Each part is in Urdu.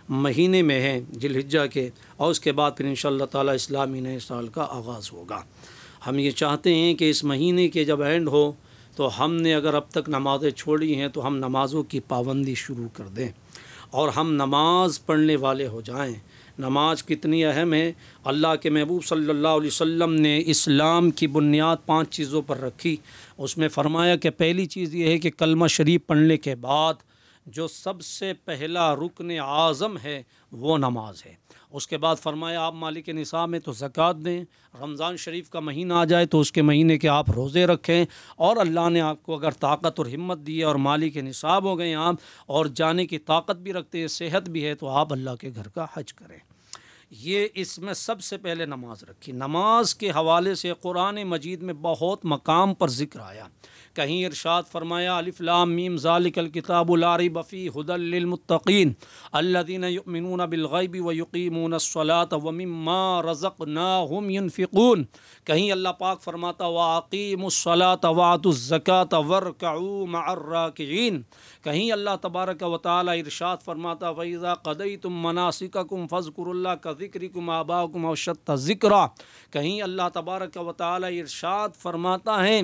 مہینے میں ہیں ذی الحجہ کے، اور اس کے بعد پھر انشاءاللہ تعالی اسلامی نئے سال کا آغاز ہوگا۔ ہم یہ چاہتے ہیں کہ اس مہینے کے جب اینڈ ہو تو ہم نے اگر اب تک نمازیں چھوڑی ہیں تو ہم نمازوں کی پابندی شروع کر دیں اور ہم نماز پڑھنے والے ہو جائیں۔ نماز کتنی اہم ہے۔ اللہ کے محبوب صلی اللہ علیہ وسلم نے اسلام کی بنیاد 5 چیزوں پر رکھی۔ اس میں فرمایا کہ پہلی چیز یہ ہے کہ کلمہ شریف پڑھنے کے بعد جو سب سے پہلا رکن اعظم ہے وہ نماز ہے۔ اس کے بعد فرمایا آپ مالک نصاب میں تو زکوٰۃ دیں، رمضان شریف کا مہینہ آ جائے تو اس کے مہینے کے آپ روزے رکھیں، اور اللہ نے آپ کو اگر طاقت اور ہمت دی ہے اور مالک نصاب ہو گئے آپ اور جانے کی طاقت بھی رکھتے ہیں، صحت بھی ہے، تو آپ اللہ کے گھر کا حج کریں۔ یہ اس میں سب سے پہلے نماز رکھی۔ نماز کے حوالے سے قرآن مجید میں بہت مقام پر ذکر آیا۔ کہیں ارشاد فرمایا الف لام میم ذالک الکتاب لا ریب فیہ ھدی للمتقین الذین یؤمنون بالغیب ویقیمون الصلاۃ ومما رزقناہم ینفقون۔ کہیں اللہ پاک فرماتا واقیموا الصلاۃ وآتوا الزکاۃ وارکعوا مع الراکعین۔ کہیں اللہ تبارک و تعالی ارشاد فرماتا وَإِذَا قَضَيْتُم مَّنَاسِكَكُمْ فَاذْكُرُوا اللَّهَ كَذِكْرِكُمْ آبَاءَكُمْ أَوْ أَشَدَّ ذِكْرًا۔ کہیں اللہ تبارک و تعالی ارشاد فرماتا ہے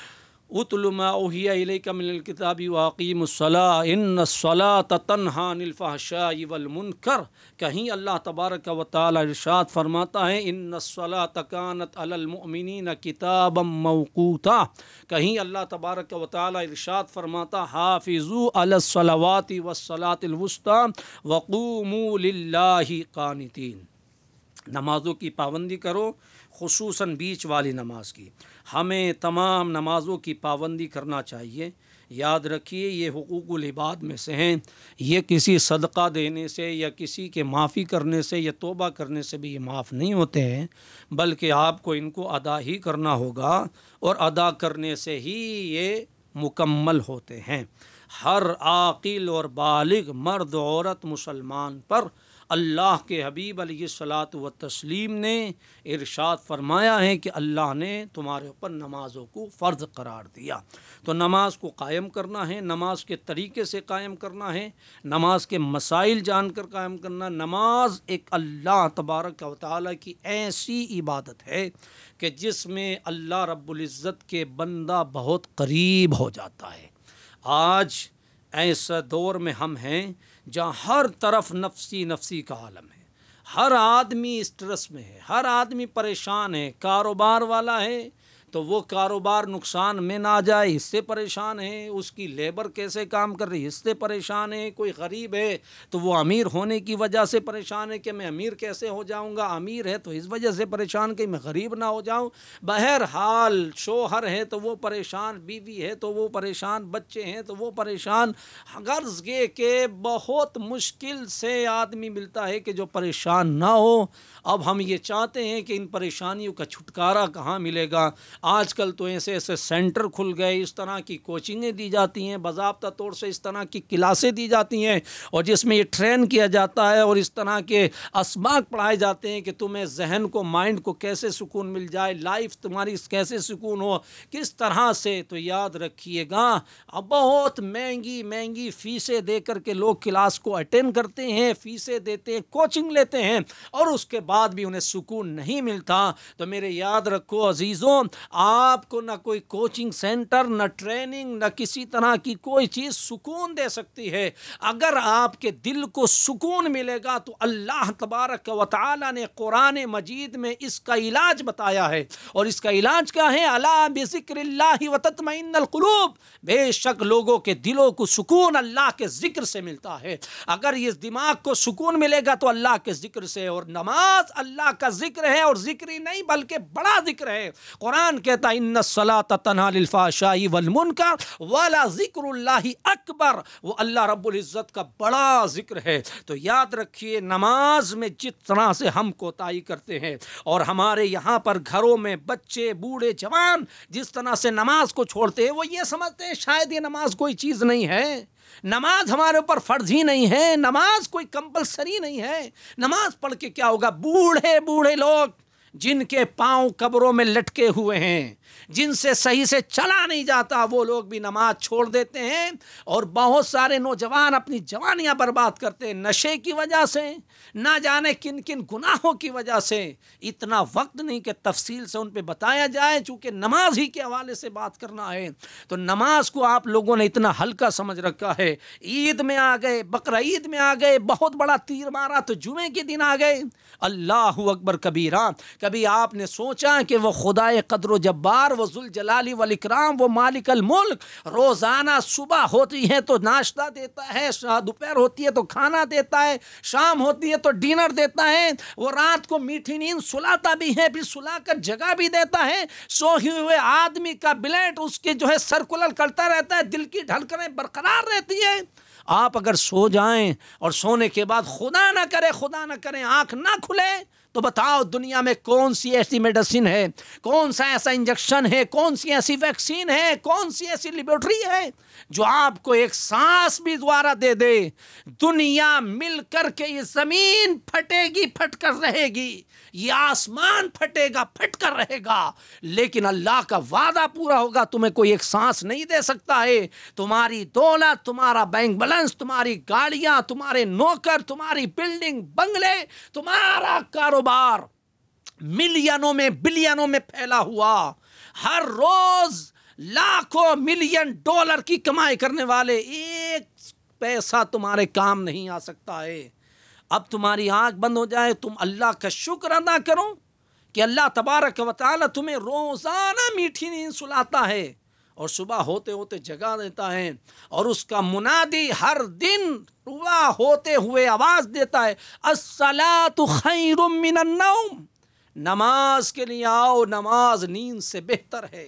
اتل ما اوحی الیک من الکتاب واقیموا الصلاۃ ان الصلاۃ تنہی عن الفحشاء والمنکر۔ کہیں اللہ تبارک و تعالی ارشاد فرماتا ہے ان الصلاۃ کانت علی المؤمنین کتابا موقوتا۔ کہیں اللہ تبارک و تعالی ارشاد فرماتا حافظوا علی الصلوات والصلاۃ الوسطی وقوموا للہ قانتین۔ نمازوں کی پابندی کرو، خصوصاً بیچ والی نماز کی۔ ہمیں تمام نمازوں کی پابندی کرنا چاہیے۔ یاد رکھیے یہ حقوق العباد میں سے ہیں، یہ کسی صدقہ دینے سے یا کسی کے معافی کرنے سے یا توبہ کرنے سے بھی یہ معاف نہیں ہوتے ہیں، بلکہ آپ کو ان کو ادا ہی کرنا ہوگا، اور ادا کرنے سے ہی یہ مکمل ہوتے ہیں۔ ہر عاقل اور بالغ مرد عورت مسلمان پر اللہ کے حبیب علیہ الصلاۃ والتسلیم نے ارشاد فرمایا ہے کہ اللہ نے تمہارے اوپر نمازوں کو فرض قرار دیا۔ تو نماز کو قائم کرنا ہے، نماز کے طریقے سے قائم کرنا ہے، نماز کے مسائل جان کر قائم کرنا۔ نماز ایک اللہ تبارک و تعالیٰ کی ایسی عبادت ہے کہ جس میں اللہ رب العزت کے بندہ بہت قریب ہو جاتا ہے۔ آج ایسا دور میں ہم ہیں جہاں ہر طرف نفسی نفسی کا عالم ہے، ہر آدمی اسٹریس میں ہے، ہر آدمی پریشان ہے۔ کاروبار والا ہے تو وہ کاروبار نقصان میں نہ آ جائے اس سے پریشان ہے، اس کی لیبر کیسے کام کر رہی ہے اس سے پریشان ہے۔ کوئی غریب ہے تو وہ امیر ہونے کی وجہ سے پریشان ہے کہ میں امیر کیسے ہو جاؤں گا، امیر ہے تو اس وجہ سے پریشان کہ میں غریب نہ ہو جاؤں۔ بہرحال شوہر ہے تو وہ پریشان، بیوی ہے تو وہ پریشان، بچے ہیں تو وہ پریشان۔ غرض یہ کہ بہت مشکل سے آدمی ملتا ہے کہ جو پریشان نہ ہو۔ اب ہم یہ چاہتے ہیں کہ ان پریشانیوں کا چھٹکارا کہاں ملے گا۔ آج کل تو ایسے ایسے سینٹر کھل گئے، اس طرح کی کوچنگیں دی جاتی ہیں، باضابطہ طور سے اس طرح کی کلاسیں دی جاتی ہیں، اور جس میں یہ ٹرین کیا جاتا ہے اور اس طرح کے اسباق پڑھائے جاتے ہیں کہ تمہیں ذہن کو، مائنڈ کو کیسے سکون مل جائے، لائف تمہاری کیسے سکون ہو، کس طرح سے۔ تو یاد رکھیے گا اب بہت مہنگی مہنگی فیسیں دے کر کے لوگ کلاس کو اٹینڈ کرتے ہیں، فیسیں دیتے ہیں، کوچنگ لیتے ہیں، اور اس کے بعد بھی انہیں سکون نہیں ملتا۔ تو میرے یاد رکھو عزیزوں، آپ کو نہ کوئی کوچنگ سینٹر، نہ ٹریننگ، نہ کسی طرح کی کوئی چیز سکون دے سکتی ہے۔ اگر آپ کے دل کو سکون ملے گا تو اللہ تبارک و تعالی نے قرآن مجید میں اس کا علاج بتایا ہے، اور اس کا علاج کیا ہے؟ الا بذکر اللہ وتطمئن القلوب۔ بے شک لوگوں کے دلوں کو سکون اللہ کے ذکر سے ملتا ہے۔ اگر یہ دماغ کو سکون ملے گا تو اللہ کے ذکر سے، اور نماز اللہ کا ذکر ہے، اور ذکر ہی نہیں بلکہ بڑا ذکر ہے۔ قرآن کہتا ہے ان الصلاۃ تنہی عن الفحشاء والمنکر ولذکر اللہ اکبر، وہ اللہ رب العزت کا بڑا ذکر ہے۔ تو یاد رکھیے نماز میں جس طرح سے ہم کوتاہی کرتے ہیں، اور ہمارے یہاں پر گھروں میں بچے، بوڑھے، جوان جس طرح سے نماز کو چھوڑتے ہیں، وہ یہ سمجھتے ہیں شاید یہ نماز کوئی چیز نہیں ہے، نماز ہمارے اوپر فرض ہی نہیں ہے، نماز کوئی کمپلسری نہیں ہے، نماز پڑھ کے کیا ہوگا۔ بوڑھے بوڑھے لوگ جن کے پاؤں قبروں میں لٹکے ہوئے ہیں، جن سے صحیح سے چلا نہیں جاتا وہ لوگ بھی نماز چھوڑ دیتے ہیں، اور بہت سارے نوجوان اپنی جوانیاں برباد کرتے ہیں نشے کی وجہ سے، نہ جانے کن کن گناہوں کی وجہ سے۔ اتنا وقت نہیں کہ تفصیل سے ان پہ بتایا جائے، چونکہ نماز ہی کے حوالے سے بات کرنا ہے، تو نماز کو آپ لوگوں نے اتنا ہلکا سمجھ رکھا ہے۔ عید میں آ گئے، بقرہ عید میں آ گئے، بہت بڑا تیر مارا تو جمعے کے دن آ گئے۔ اللہ اکبر کبیرہ، کبھی آپ نے سوچا کہ وہ خدائے قدر و جبار، وہ ذوالجلال والاکرام، وہ مالک الملک روزانہ صبح ہوتی ہے تو ناشتہ دیتا ہے، دوپہر ہوتی ہے تو کھانا دیتا ہے، شام ہوتی ہے تو ڈنر دیتا ہے، وہ رات کو میٹھی نیند سلاتا بھی ہے، پھر سلا کر جگہ بھی دیتا ہے، سوئے ہوئے آدمی کا بلڈ اس کے جو ہے سرکولر کرتا رہتا ہے، دل کی دھڑکنیں برقرار رہتی ہے۔ آپ اگر سو جائیں اور سونے کے بعد خدا نہ کرے آنکھ نہ کھلے، تو بتاؤ دنیا میں کون سی ایسی میڈیسن ہے، کون سا ایسا انجیکشن ہے، کون سی ایسی ویکسین ہے، کون سی ایسی لیبورٹری ہے جو آپ کو ایک سانس بھی دوبارہ دے دے؟ دنیا مل کر کے یہ زمین پھٹے گی، پھٹ کر رہے گی، یہ آسمان پھٹے گا، پھٹ کر رہے گا، لیکن اللہ کا وعدہ پورا ہوگا، تمہیں کوئی ایک سانس نہیں دے سکتا ہے۔ تمہاری دولت، تمہارا بینک بیلنس، تمہاری گاڑیاں، تمہارے نوکر، تمہاری بلڈنگ، بنگلے، تمہارا کاروبار ملینوں میں بلینوں میں پھیلا ہوا، ہر روز لاکھوں ملین ڈالر کی کمائی کرنے والے، ایک پیسہ تمہارے کام نہیں آ سکتا ہے۔ اب تمہاری آنکھ بند ہو جائے، تم اللہ کا شکر ادا کرو کہ اللہ تبارک و تعالی تمہیں روزانہ میٹھی نیند سلاتا ہے اور صبح ہوتے ہوتے جگا دیتا ہے، اور اس کا منادی ہر دن صبح ہوتے ہوئے آواز دیتا ہے، الصلاۃ خیر من النوم، نماز کے لیے آؤ، نماز نیند سے بہتر ہے۔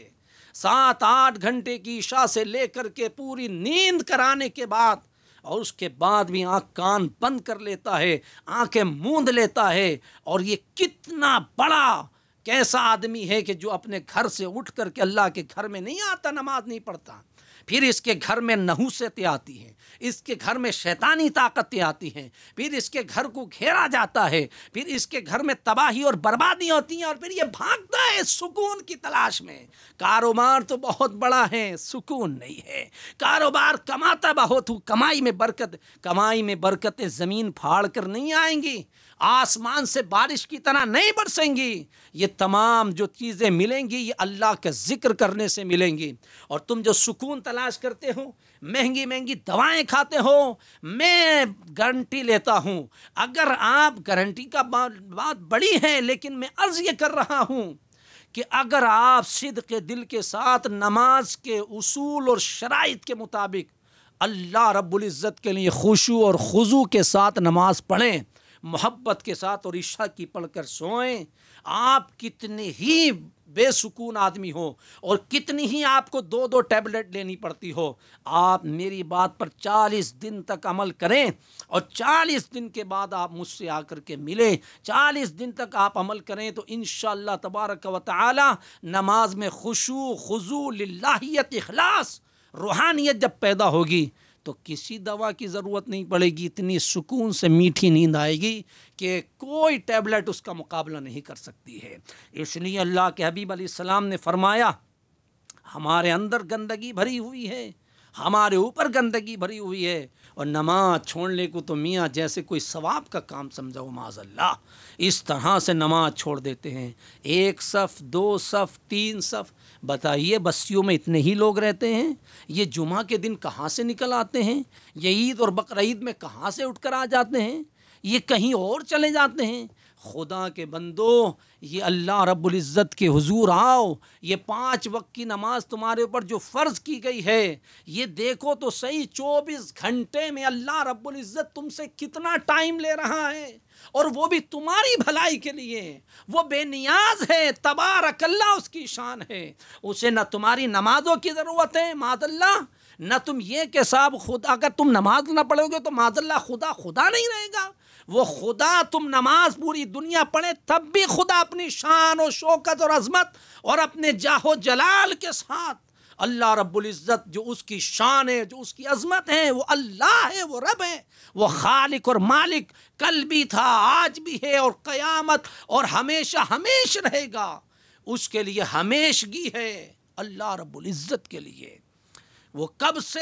7-8 گھنٹے کی عشاء سے لے کر کے پوری نیند کرانے کے بعد، اور اس کے بعد بھی آنکھ کان بند کر لیتا ہے، آنکھیں موند لیتا ہے، اور یہ کتنا بڑا کیسا آدمی ہے کہ جو اپنے گھر سے اٹھ کر کے اللہ کے گھر میں نہیں آتا، نماز نہیں پڑھتا، پھر اس کے گھر میں نحوستیں آتی ہیں، اس کے گھر میں شیطانی طاقتیں آتی ہیں، پھر اس کے گھر کو گھیرا جاتا ہے، پھر اس کے گھر میں تباہی اور بربادی ہوتی ہیں، اور پھر یہ بھاگتا ہے سکون کی تلاش میں۔ کاروبار تو بہت بڑا ہے، سکون نہیں ہے، کاروبار کماتا بہت ہوں، کمائی میں برکتیں زمین پھاڑ کر نہیں آئیں گی، آسمان سے بارش کی طرح نہیں برسیں گی، یہ تمام جو چیزیں ملیں گی یہ اللہ کا ذکر کرنے سے ملیں گی۔ اور تم جو سکون تلاش کرتے ہو، مہنگی مہنگی دوائیں کھاتے ہو، میں گارنٹی لیتا ہوں، اگر آپ گارنٹی کا بات بڑی ہے، لیکن میں عرض یہ کر رہا ہوں کہ اگر آپ صدق دل کے ساتھ نماز کے اصول اور شرائط کے مطابق اللہ رب العزت کے لیے خشوع اور خضوع کے ساتھ نماز پڑھیں، محبت کے ساتھ، اور عشاء کی پڑھ کر سوئیں، آپ کتنے ہی بے سکون آدمی ہو اور کتنی ہی آپ کو 2 ٹیبلٹ لینی پڑتی ہو، آپ میری بات پر 40 دن تک عمل کریں، اور 40 دن کے بعد آپ مجھ سے آ کر کے ملیں، 40 دن تک آپ عمل کریں تو انشاءاللہ تبارک و تعالی نماز میں خشوع، خضوع، للہیت، اخلاص، روحانیت جب پیدا ہوگی تو کسی دوا کی ضرورت نہیں پڑے گی، اتنی سکون سے میٹھی نیند آئے گی کہ کوئی ٹیبلٹ اس کا مقابلہ نہیں کر سکتی ہے۔ اس لیے اللہ کے حبیب علیہ السلام نے فرمایا، ہمارے اندر گندگی بھری ہوئی ہے، ہمارے اوپر گندگی بھری ہوئی ہے، اور نماز چھوڑنے کو تو میاں جیسے کوئی ثواب کا کام سمجھو، معاذ اللہ، اس طرح سے نماز چھوڑ دیتے ہیں۔ 1 صف، 2 صف، 3 صف، بتائیے بستیوں میں اتنے ہی لوگ رہتے ہیں، یہ جمعہ کے دن کہاں سے نکل آتے ہیں، یہ عید اور بقرہ عید میں کہاں سے اٹھ کر آ جاتے ہیں، یہ کہیں اور چلے جاتے ہیں۔ خدا کے بندو، یہ اللہ رب العزت کے حضور آؤ، یہ 5 وقت کی نماز تمہارے اوپر جو فرض کی گئی ہے، یہ دیکھو تو صحیح 24 گھنٹے میں اللہ رب العزت تم سے کتنا ٹائم لے رہا ہے، اور وہ بھی تمہاری بھلائی کے لیے۔ وہ بے نیاز ہے، تبارک اللہ اس کی شان ہے، اسے نہ تمہاری نمازوں کی ضرورت ہے، معاذ اللہ، نہ تم یہ کہ صاحب خدا، اگر تم نماز نہ پڑھو گے تو معاذ اللہ خدا نہیں رہے گا، وہ خدا، تم نماز پوری دنیا پڑھے تب بھی خدا اپنی شان و شوکت اور عظمت اور اپنے جاہ و جلال کے ساتھ، اللہ رب العزت جو اس کی شان ہے، جو اس کی عظمت ہے، وہ اللہ ہے، وہ رب ہے، وہ خالق اور مالک، کل بھی تھا، آج بھی ہے، اور قیامت اور ہمیشہ رہے گا۔ اس کے لیے ہمیشگی ہے، اللہ رب العزت کے لیے وہ کب سے